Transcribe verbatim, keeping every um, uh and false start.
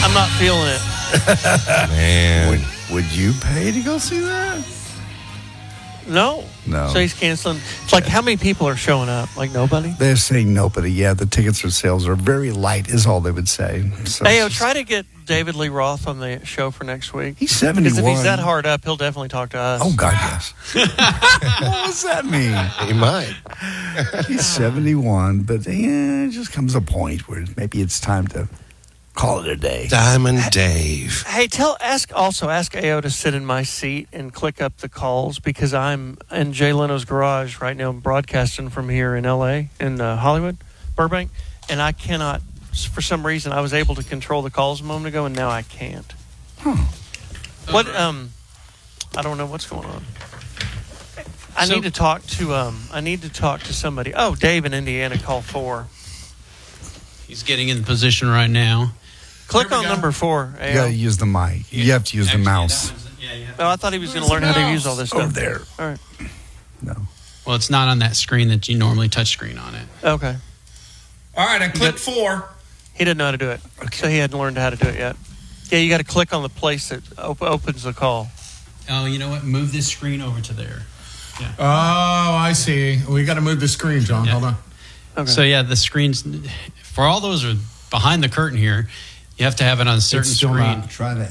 I'm not feeling it. Man. Would, would you pay to go see that? No. No. So he's canceling. It's like, how many people are showing up? Like nobody? They're saying nobody. Yeah, the tickets for sales are very light, is all they would say. So Hey, yo, try to get David Lee Roth on the show for next week. he's seventy-one. Because if he's that hard up, he'll definitely talk to us. Oh, God, yes. What does that mean? He might. He's seventy-one, but yeah, it just comes a point where maybe it's time to call it a day. Diamond Dave. Hey, tell ask also ask A O to sit in my seat and click up the calls because I'm in Jay Leno's garage right now. I'm broadcasting from here in L A in uh, Hollywood, Burbank, and I cannot. For some reason, I was able to control the calls a moment ago, and now I can't. Huh. What? Um, I don't know what's going on. I So- need to talk to um. I need to talk to somebody. Oh, Dave in Indiana, call four. He's getting in position right now. Click Here we on go. number four. You got to use the mic. You have to use the Actually, mouse. that was- yeah, you have Oh, I thought he was going to learn how to use all this Over stuff. there. All right. No. Well, it's not on that screen that you normally touch screen on it. Okay. All right, I clicked But- four. He didn't know how to do it, so he hadn't learned how to do it yet. Yeah, you got to click on the place that op- opens the call. Oh, you know what? Move this screen over to there. Oh, I see. We got to move the screen, John. Yeah. Hold on. Okay. So yeah, the screens for all those are behind the curtain here. You have to have it on a certain It's still screen. not. Try the